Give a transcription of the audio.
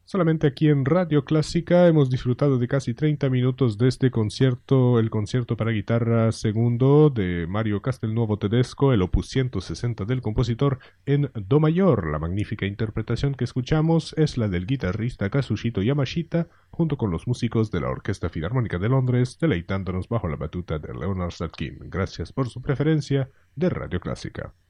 Solamente aquí en Radio Clásica hemos disfrutado de casi 30 minutos de este concierto, el concierto para guitarra segundo de Mario Castelnuovo Tedesco, el opus 160 del compositor en Do mayor. La magnífica interpretación que escuchamos es la del guitarrista Kazushito Yamashita junto con los músicos de la Orquesta Filarmónica de Londres, deleitándonos bajo la batuta de Leonard Slatkin. Gracias por su preferencia de Radio Clásica.